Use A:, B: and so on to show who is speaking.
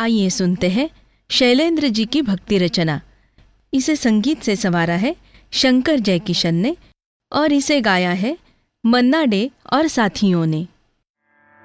A: आइए सुनते हैं शैलेंद्र जी की भक्ति रचना। इसे संगीत से संवारा है शंकर जयकिशन ने और इसे गाया है मन्ना डे और साथियों ने।